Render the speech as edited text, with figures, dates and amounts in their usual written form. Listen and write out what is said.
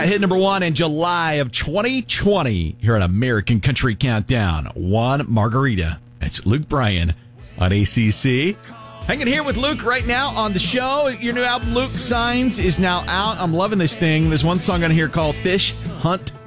Got hit number 1 in July of 2020 here on American Country Countdown. One Margarita. That's Luke Bryan on ACC. Hanging here with Luke right now on the show. Your new album, Luke Signs, is now out. I'm loving this thing. There's one song on here called Fish Hunt